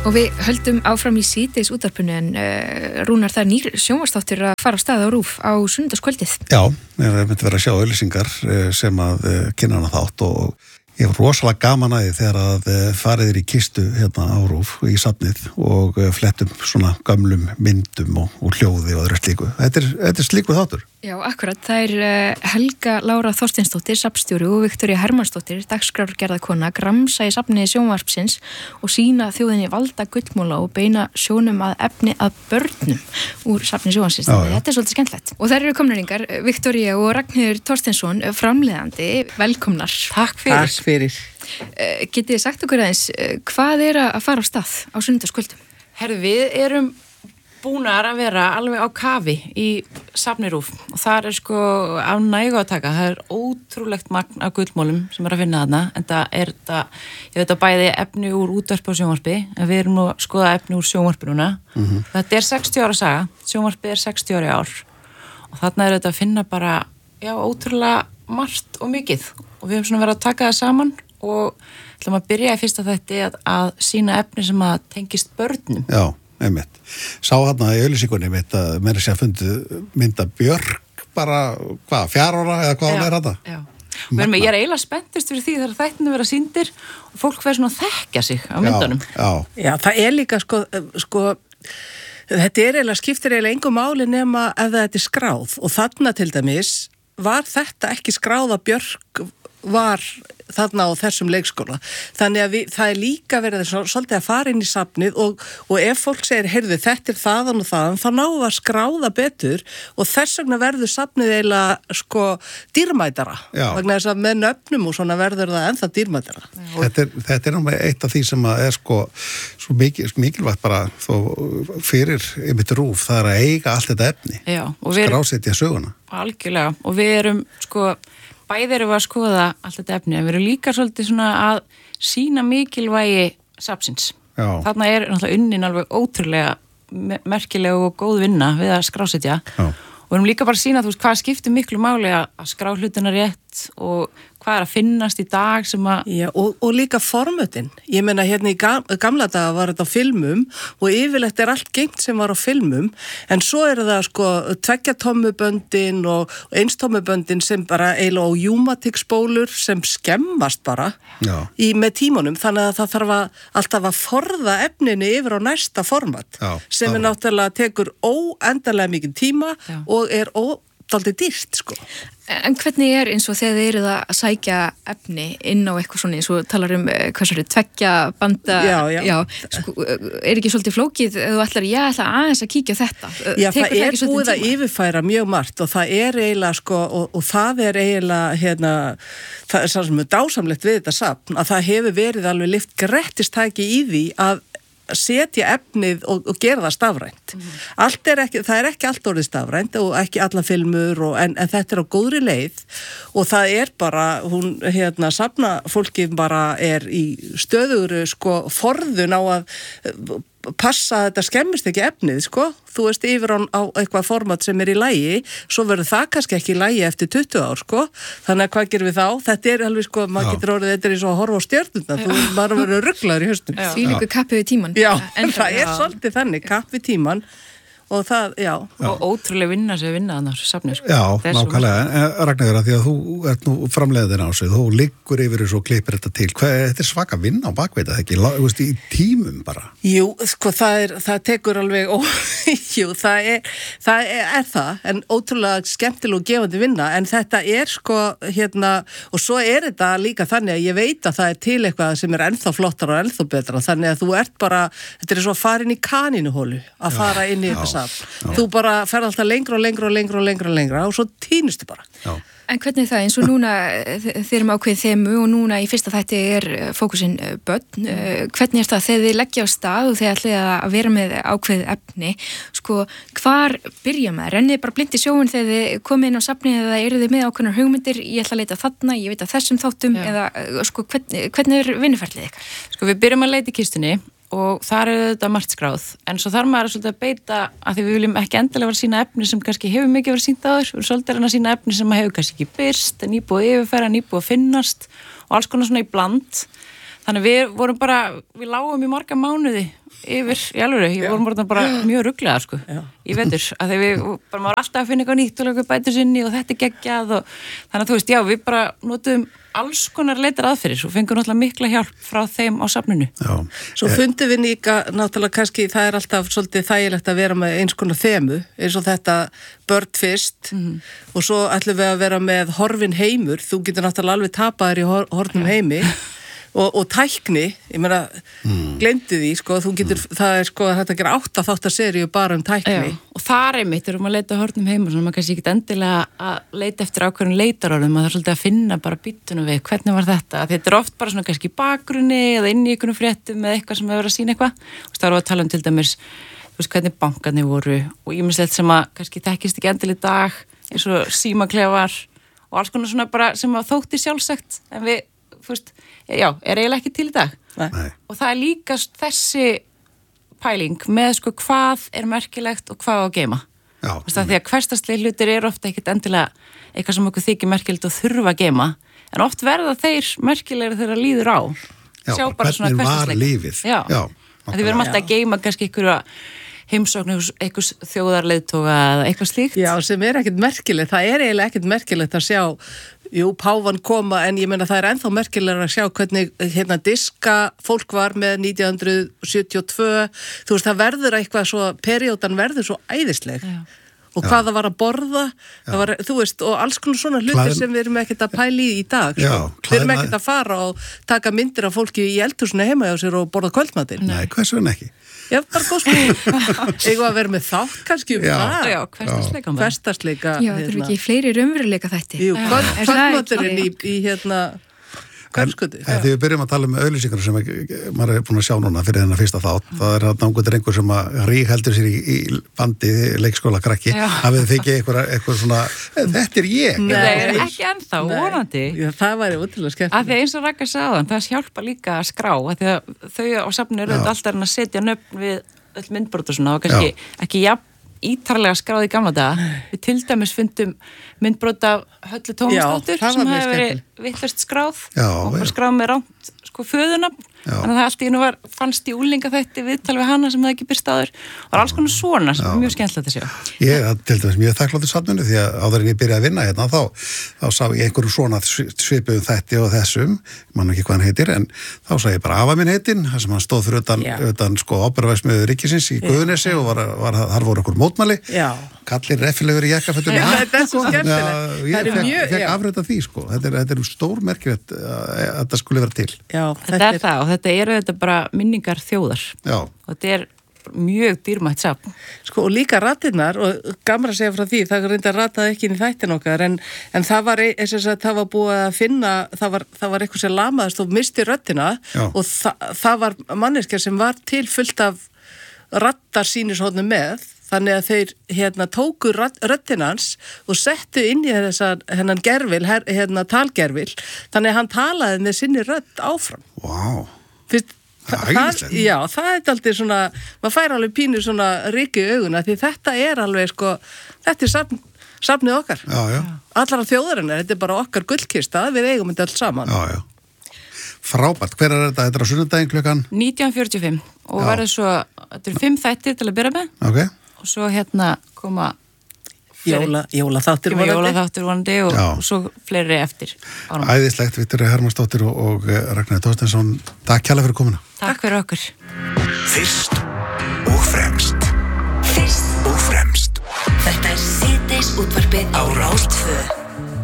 Og við höldum áfram í síðdeis útvarpinu en Rúnar, það nýr sjónvarpsþáttur að fara á stað á RÚV á sunnudagskvöldið. Já, ég hef myndi verið að sjá auglýsingar sem að kynna hana þátt og ég hef rosalega gaman að því þegar að farið í kistu hérna á RÚV í safnið og flettum svona gamlum myndum og hljóði og öðru slíku. Þetta er slíku þáttur. Já, akkurat. Það Helga Lára Þorsteinsdóttir, safnstjóri og Viktoría Hermannsdóttir, dagskrárgerðarkona, gramsa í safniði sjónvarpsins og sýna þjóðinni valda gullmóla og beina sjónum að efni að börnum úr safni sjónvarpsins. Þetta er svolítið skemmtilegt. Og þær eru komnaringar, Viktoría og Ragnheiður Thorsteinsson, framleiðandi. Velkomnar. Takk fyrir. Getið þið sagt okkur aðeins, hvað að fara á stað á sunnudagskvöldum? Herðu, við erum búnar að vera alveg á kafi í safni RÚV og það sko á nægu að taka. Það ótrúlegt magn af gullmólum sem að finna þarna, en það ég veit að bæði efni úr útvarpi og sjónvarpi, en við erum nú að skoða efni úr sjónvarpi núna. Þetta 60 ára saga, sjónvarpi 60 ára í ár og þarna þetta að finna bara, ótrúlega margt og mikið og við höfum svona verið að taka það saman og ætlum að byrja í fyrsta þætti að sýna efni sem að tengist börnum. Já. Einmitt. Sá hérna í auglýsingunni mitt að mér sé að fundið mynda Björk bara, 4 ára eða hvað hún þetta? Já. Ég eiginlega spenntist fyrir því þegar þættinu vera sýndir og fólk verður svona að þekkja sig á myndunum. Já, það líka sko þetta eiginlega skiptir eiginlega engu máli nema ef þetta skráð og þarna til dæmis var þetta ekki skráð að Björk var þarna á þessum leikskóla. Þannig að það líka verið svolítið að fara inn í safnið og ef fólk segir, heyrðu, þetta þaðan og þaðan, þá náum við að skráða betur og þess vegna verður safnið eiginlega dýrmætara. Vegna þess að með nöfnum og svona verður það ennþá dýrmætara. Þetta náttúrulega eitt af því sem að svo mikilvægt bara þó fyrir einmitt RÚV, það að eiga allt þetta efni. Skrásetja söguna. Algjörlega. Og við erum bæði erum við að skoða allt þetta efni, en við erum líka svolítið svona að sýna mikilvægi safnsins. Þarna náttúrulega unnin alveg ótrúlega merkilega og góð vinna við að skrásetja. Og við erum líka bara að sýna, hvað skiptir miklu máli að skrá hlutina rétt og hvað að finnast í dag sem að... Já, og líka formutin. Ég meina, hérna í gamla daga var þetta á filmum og yfirleitt allt geymt sem var á filmum, en svo það 2 tommuböndin og 1 tommuböndin sem bara eiginlega á Júmatik-spólur sem skemmast bara með tímanum, þannig að það þarf alltaf að forða efninu yfir á næsta format, sem náttúrulega tekur óendanlega mikið tíma og dálítið dýrt, En hvernig eins og þegar þið eruð að sækja efni inn á eitthvað svona eins og talar hvað 2 banda, ekki svolítið flókið ef þú ætlar aðeins að kíkja á þetta? Já, það búið að yfirfæra mjög margt og það eiginlega, og það eiginlega, það svo sem dásamlegt við þetta safn, að það hefur verið alveg lyft grettistæki í því að setja efnið og gera það stafrænt. Það ekki allt orðið stafrænt og ekki alla filmur en þetta á góðri leið og það bara, safna fólki bara í stöðugri forðun á að passa að þetta skemmist ekki efnið, þú veist, yfir á eitthvað format sem í lagi, svo verður það kannski ekki í lagi eftir 20 ár, þannig að hvað gerum við þá? Þetta alveg, maður getur orðið, þetta eins og að horfa á stjörnurnar, maður verður ruglaður í haustum. Því líka kappi við tímann. Já, það svolítið þannig, kappi við tímann og það, og ótrúlega vinna sem vinna þannig á safni, Já, nákvæmlega, Ragnheiður, því að þú ert nú framleiðin á sig, þú liggur yfir þessu og klippir þetta til, þetta svaka vinna á bakveita, ekki, í tímum bara? Jú, það tekur alveg, það er það, en ótrúlega skemmtileg og gefandi vinna, en þetta og svo þetta líka þannig að ég veit að það til eitthvað sem ennþá flottar og ennþá betra, þannig að þú ert bara, þetta svo að fara inn í kanínuhólu, að fara inn í þetta þú bara ferð alltaf lengra og svo týnustu bara. En hvernig það, eins og núna þið erum ákveðið þemu og núna í fyrsta þætti fókusinn börn, hvernig það þegar þið leggja á stað og þið ætlið að vera með ákveðið efni, hvar byrja maður? Rennið bara blind í sjóin þegar þið komið inn á safnið eða eru þið með ákveðnar hugmyndir, ég ætla að leita þarna, ég veit að þessum þáttum eða hvernig vinnuferlið ykkar? Við byrjum að leita í kistunni og þar þetta margt skráð, en svo þarf maður svolítið að beita að því við viljum ekki endilega vera að sýna efni sem kannski hefur mikið verið sýnt áður, við erum svolítið að sýna efni sem hefur kannski ekki birst, nýbúið að yfirfæra, nýbúið að finnast og alls konar svona í bland, Þannig við vorum bara, við lágum í marga mánuði yfir, í alvöru, ég vorum bara mjög ruglega, sko, í vetur, að því við bara maður alltaf að finna eitthvað nýtt og eitthvað bætur sinni og þetta er geggjað og þannig að þú veist, já, við bara notum alls konar leitar aðferðir og fengum náttúrulega mikla hjálp frá þeim á safninu. Já. Svo fundum við líka, náttúrulega kannski, það er alltaf svolítið þægilegt að vera með eins konar þemu, eins og þetta börn fyrst og svo ætlum við að vera með horfin heimur, þú getur náttúrulega alveg tapaðir í horfnum heimi og tækni, ég meina, gleymdu því, sko, þú getur, það er sko þetta að gera 8 þáttaseríu bara tækni. Já, og þar einmitt erum að leita horfnum heimur, svona maður kannski ekki endilega að leita eftir ákveðin leitarorðum, maður þarf svolítið að finna bara býtunum við, hvernig var þetta? Þetta er oft bara svona kannski bakgrunni eða inn í einhvern fréttum eða eitthvað sem hefur að sína eitthvað. Og það var að tala til dæmis, þú veist, hvernig bankarnir voru og ýmislegt sem að kannski þekkist ekki endilega í dag, eins og símaklefar og alls konar svona bara sem að þótti sjálfsagt, en við, þú veist, já, er eiginlega ekki til í dag. Nei. Og það er líka þessi pæling með sko hvað er merkilegt og hvað á að geyma. Já. Þú veist, því að hversdagslegir hlutir eru ofta ekkit endilega eitthvað sem okkur þykir merkilegt og þurfa að geyma, en oft verða þeir merkilegir þegar líður á. Já, sjá bara svona hvernig var hversdagsleik. lífið. Já. Því við erum alltaf að geyma kannski einhverja heimsókn, einhvers þjóðarleiðtoga eða eitthvað slíkt. Já, sem er ekkert merkilegt, það er eiginlega ekkert merkilegt að sjá, jú, páfan koma, en ég meina það er ennþá merkilegur að sjá hvernig hérna diska fólk var með 1972, þú veist, það verður eitthvað svo, periódan verður svo æðisleg. Já. Og hvað það var að borða, það var, þú veist, og alls konar svona hluti sem við erum ekkert að pæli í dag. Já, við erum ekkert að fara og taka myndir af fólki í eldhúsinu heima hjá sér og borða kvöldmatinn. Nei, hvers vegna ekki? Já, bara góð spurning. Eigum að vera með þátt kannski það? Já, hversdagsleika. Hversdagsleika. Já, það eru ekki fleiri raunveruleika þætti. Jú, kvöldmaturinn í hérna kvöldskötu. Þegar við byrjum að tala um auglýsingar sem maður er búin að sjá núna fyrir þennan fyrsta þátt, það er að náttúrulega einhver sem að rík heldur sér í bandi, leikskóla krakki, hafið þið ekki eitthvað svona, þetta er ég. Nei, ekki ennþá, vonandi. Já, það væri útrúlega skemmt. Af því eins og Ragga sagði áðan, það hjálpa líka að skrá, af því að þau á safninu eru alltaf að setja nöfn við öll myndbrot og svona og kannski ekki jafn ítarlega skráði í gamla daga. Við til dæmis fundum myndbrot af Höllu Tómasdóttur sem hefði verið vitlaust skráð og bara skráð með rámt sko föðunafn. Þannig að það allt í einu fannst í úlingaþætti viðtal við hana sem það ekki byrst áður og var alls konar svona sem er mjög skemmtilegt að sjá. Ég til dæmis mjög þakkláttur safninu því að áður en ég byrjaði að vinna hérna þá sá ég einhverjum svona svipuðum þætti og þessum, mann ekki hvað hann heitir, en þá sá ég bara afa minn heitin, þar sem hann stóð fyrir utan sko ábyrgðarverksmiðju ríkisins í Guðnesi og þar voru okkur mótmæli. Kallir reffilegur í jakkafötum. Þetta er svo skemmtilegt. Ég fekk afrita því sko. Þetta er stór merkilegt að þetta skulle vera til. Já, þetta er það og þetta eru þetta bara minningar þjóðar. Já. Og þetta er mjög dýrmætt safn. Sko og líka ratirnar og gaman að segja frá því, það reyndar rataði ekki inn í þættin okkar en það var það var búið að finna, það var eitthvað sem lamaðist og misti röddina og það var manneskja sem var til fullt af rattar sýnishornum með. Þannig að þeir tóku röddinans og settu inn í hennan gerfil, talgerfil, þannig að hann talaði með sinni rödd áfram. Vá, það er aldrei svona, maður fær alveg pínu svona ríki í auguna því þetta er alveg sko, þetta er safnið okkar. Allara þjóðarinnar, þetta er bara okkar gullkista, við eigum þetta allt saman. Frábært, hver er þetta? Þetta er á sunnudaginn klukkan? 19:45 og verður svo, þetta er 5 þættir til að byrja með. Ok. Og svo koma jólaþáttur vonandi og svo fleiri eftir. Æðislegt, Viktoría Hermannsdóttir og Ragnar Þorsteinsson, takk kærlega fyrir komuna. Takk fyrir okkur. Fyrst og fremst. Fyrst og fremst. Þetta er síðdeis útvarpið á Rás 2.